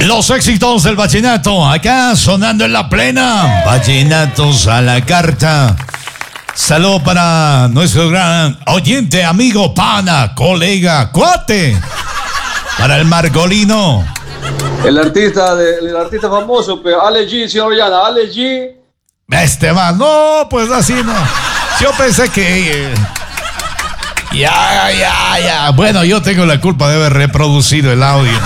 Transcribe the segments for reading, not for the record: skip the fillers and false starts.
Los éxitos del vallenato, acá sonando en la plena. Vallenatos a la carta. Saludo para nuestro gran oyente, amigo, pana, colega, cuate. Para el Marcolino. El artista famoso, pero Ale G, señor Ollana, Ale G. No, pues así no. Yo pensé que... Ya. Bueno, yo tengo la culpa de haber reproducido el audio.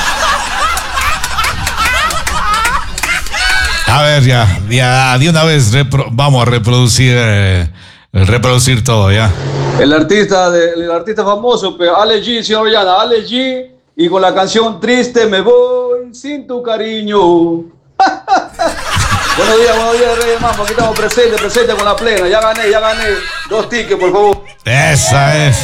A ver, ya, de una vez vamos a reproducir todo, ya. El artista famoso, pero Ale G, señor Ollana, Ale G, y con la canción Triste me voy sin tu cariño. Buenos días, Rey del Mambo, aquí estamos presente con la plena, ya gané, 2 tickets, por favor. Esa es.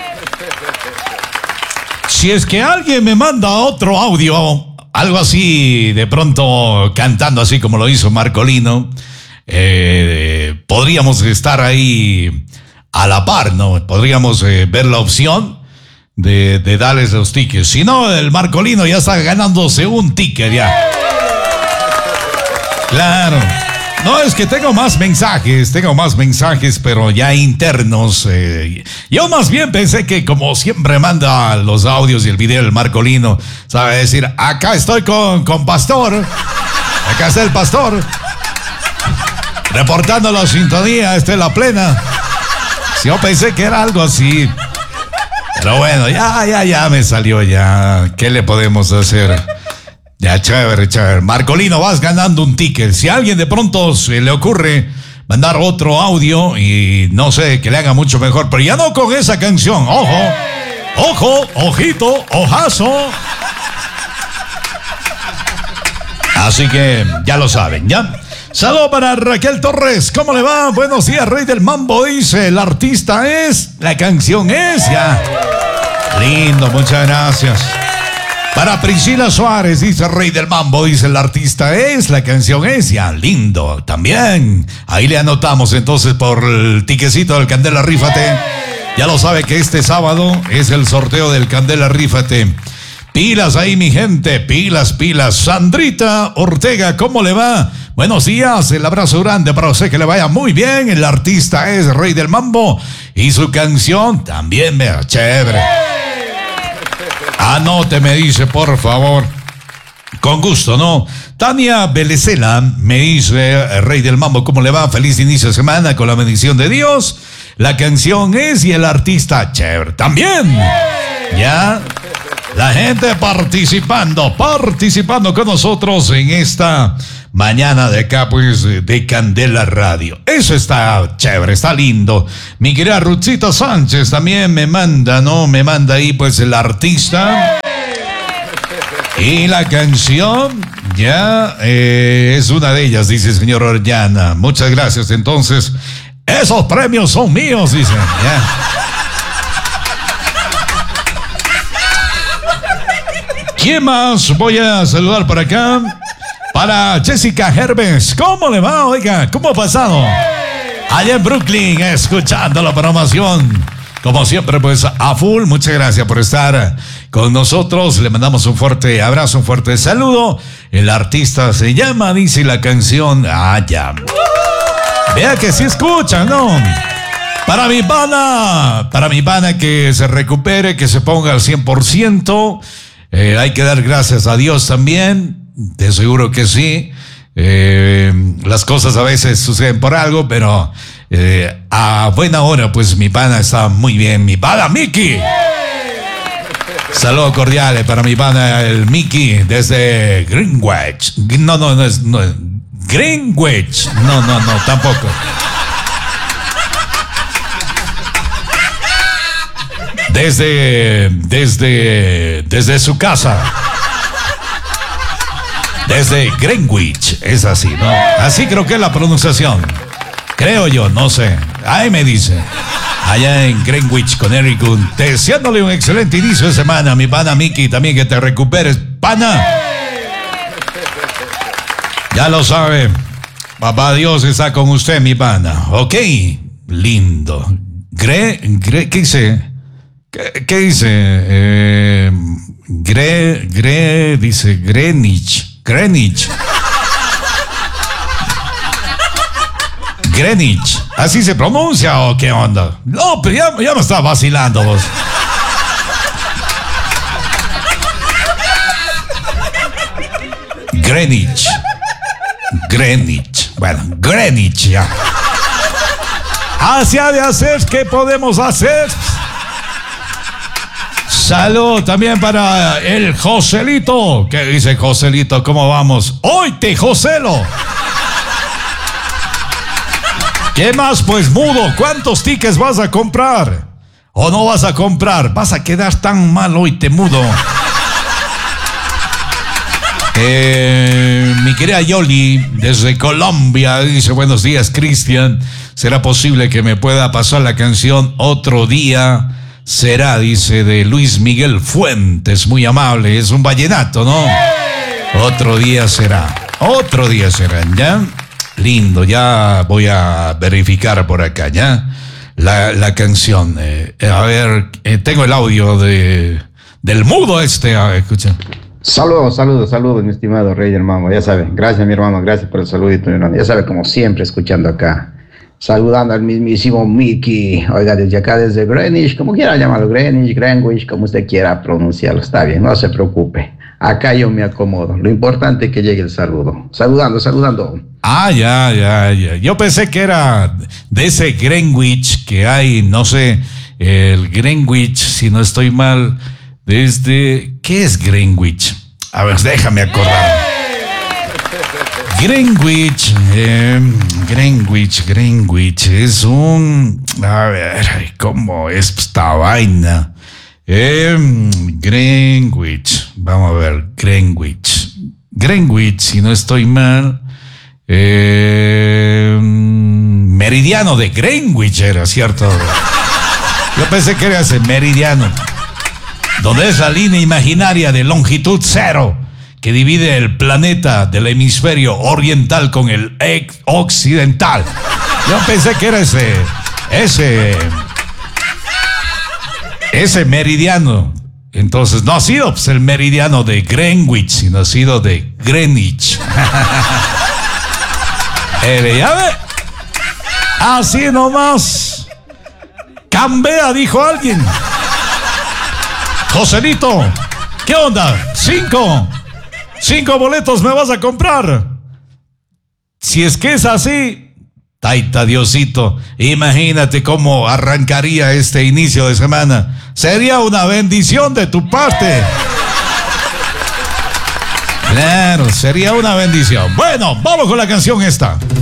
Si es que alguien me manda otro audio, algo así, de pronto cantando así como lo hizo Marcolino, podríamos estar ahí a la par, ¿no? Podríamos ver la opción de darles los tickets. Si no, el Marcolino ya está ganándose un ticket ya. Claro. No, es que tengo más mensajes, pero ya internos. Yo más bien pensé que como siempre manda los audios y el video del Marcolino, sabe decir, acá estoy con Pastor, acá está el Pastor, reportando la sintonía, esta es la plena. Yo pensé que era algo así, pero bueno, ya me salió ya, ¿qué le podemos hacer? Ya, chévere. Marcolino, vas ganando un ticket. Si a alguien de pronto se le ocurre mandar otro audio y no sé, que le haga mucho mejor, pero ya no con esa canción. Ojo, ojito, ojazo. Así que ya lo saben, ¿ya? Saludo para Raquel Torres. ¿Cómo le va? Buenos días, Rey del Mambo. Dice, el artista es, la canción es, ya. Lindo, muchas gracias. Para Priscila Suárez, dice Rey del Mambo, dice el artista es, la canción es, ya, lindo, también. Ahí le anotamos entonces por el tiquecito del Candela Rífate. Ya lo sabe que este sábado es el sorteo del Candela Rífate. Pilas ahí, mi gente, pilas. Sandrita Ortega, ¿cómo le va? Buenos días, el abrazo grande para usted, que le vaya muy bien. El artista es Rey del Mambo y su canción también, vea, chévere. Anote, me dice, por favor. Con gusto, ¿no? Tania Belecela me dice, Rey del Mambo, ¿cómo le va? Feliz inicio de semana con la bendición de Dios. La canción es y el artista, chévere. También. Ya. La gente participando con nosotros en esta mañana de acá, pues, de Candela Radio. Eso está chévere, está lindo. Mi querida Ruthcita Sánchez también me manda, ¿no? Me manda ahí, pues, el artista. Y la canción, ya, es una de ellas, dice el señor Orellana. Muchas gracias, entonces. Esos premios son míos, dice. Ya. ¿Quién más voy a saludar por acá? Para Jessica Herbes. ¿Cómo le va? Oiga, ¿cómo ha pasado? Allá en Brooklyn, escuchando la programación. Como siempre, pues a full. Muchas gracias por estar con nosotros. Le mandamos un fuerte abrazo, un fuerte saludo. El artista se llama, dice la canción. Ya. Vea que sí escuchan, ¿no? Para mi pana que se recupere, que se ponga al 100%. Hay que dar gracias a Dios también, de seguro que sí. Las cosas a veces suceden por algo, pero a buena hora, pues mi pana está muy bien. Mi pana Mickey. Saludos cordiales para mi pana el Mickey desde Greenwich. No, Greenwich. No, tampoco. Desde su casa. Desde Greenwich, es así, ¿no? Así creo que es la pronunciación. Creo yo, no sé. Ahí me dice. Allá en Greenwich, Connecticut. Deseándole un excelente inicio de semana, mi pana Mickey. También que te recuperes, pana. Ya lo sabe. Papá Dios está con usted, mi pana. Ok. Lindo. ¿Qué dice? ¿Qué dice? Dice Greenwich. Greenwich. ¿Así se pronuncia o qué onda? No, pero ya me está vacilando vos. Greenwich. Bueno, Greenwich ya. Así ha de hacer, ¿qué podemos hacer? Salud también para el Joselito. ¿Qué dice Joselito? ¿Cómo vamos? ¡Hoy te Joselo! ¿Qué más pues, mudo? ¿Cuántos tickets vas a comprar? ¿O no vas a comprar? Vas a quedar tan mal hoy, te mudo. Mi querida Yoli, desde Colombia, dice: buenos días, Cristian. ¿Será posible que me pueda pasar la canción Otro Día Será? Dice, de Luis Miguel Fuentes. Muy amable, es un vallenato, ¿no? Otro día será, ¿ya? Lindo, ya voy a verificar por acá, ¿ya? La canción. A ver, tengo el audio del mudo a ver, escucha. Saludos, mi estimado Rey, hermano. Ya sabe, gracias, mi hermano, gracias por el saludito, mi hermano. Ya sabe, como siempre, escuchando acá. Saludando al mismísimo Mickey. Oiga, desde acá, desde Greenwich, como quiera llamarlo, Greenwich, como usted quiera pronunciarlo, está bien, no se preocupe. Acá yo me acomodo. Lo importante es que llegue el saludo. Saludando. Ah, ya. Yo pensé que era de ese Greenwich que hay, no sé, el Greenwich, si no estoy mal, desde... ¿Qué es Greenwich? A ver, déjame acordar. Greenwich es un... A ver, ¿cómo es esta vaina? Greenwich, vamos a ver, Greenwich, si no estoy mal, meridiano de Greenwich era, ¿cierto? Yo pensé que era ese meridiano, donde es la línea imaginaria de longitud cero que divide el planeta del hemisferio oriental con el occidental. Yo pensé que era ese meridiano. Entonces no ha sido pues, el meridiano de Greenwich, sino ha sido de Greenwich. ¿Ya ve? Así nomás. Cambia, dijo alguien. Joselito, ¿qué onda? 5 boletos me vas a comprar. Si es que es así, taita Diosito, imagínate cómo arrancaría este inicio de semana. Sería una bendición de tu parte. Claro, sería una bendición. Bueno, vamos con la canción esta.